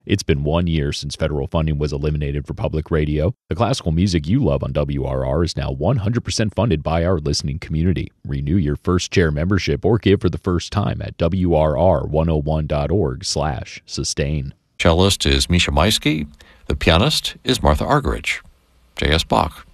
It's been 1 year since federal funding was eliminated for public radio. The classical music you love on WRR is now 100% funded by our listening community. Renew your first chair membership or give for the first time at WRR101.org/sustain. Cellist is Misha Maisky. The pianist is Martha Argerich. J.S. Bach.